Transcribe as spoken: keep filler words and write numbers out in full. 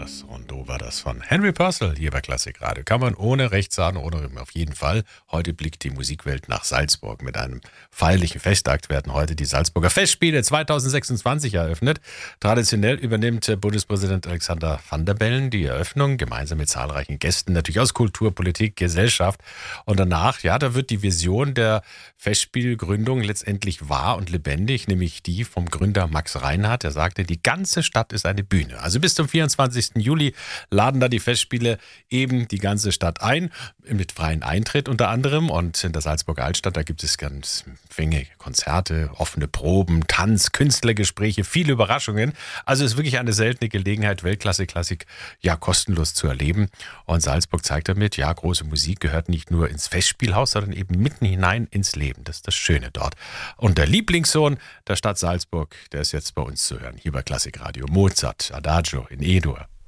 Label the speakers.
Speaker 1: Das Rondo war das von Henry Purcell hier bei Klassikradio. Kann man ohne Rechtssahne, ohne Rühmen auf jeden Fall. Heute blickt die Musikwelt nach Salzburg. Mit einem feierlichen Festakt werden heute die Salzburger Festspiele zweitausendsechsundzwanzig eröffnet. Traditionell übernimmt Bundespräsident Alexander Van der Bellen die Eröffnung, gemeinsam mit zahlreichen Gästen, natürlich aus Kultur, Politik, Gesellschaft. Und danach, ja, da wird die Vision der Festspielgründung letztendlich wahr und lebendig, nämlich die vom Gründer Max Reinhardt. Er sagte, die ganze Stadt ist eine Bühne. Also bis zum vierundzwanzigsten Juli laden da die Festspiele eben die ganze Stadt ein, mit freiem Eintritt unter anderem. Und in der Salzburger Altstadt, da gibt es ganz Menge Konzerte, offene Proben, Tanz, Künstlergespräche, viele Überraschungen. Also es ist wirklich eine seltene Gelegenheit, Weltklasse-Klassik ja kostenlos zu erleben. Und Salzburg zeigt damit, ja, große Musik gehört nicht nur ins Festspielhaus, sondern eben mitten hinein ins Leben. Das ist das Schöne dort. Und der Lieblingssohn der Stadt Salzburg, der ist jetzt bei uns zu hören, hier bei Klassikradio. Mozart, Adagio in E-Dur.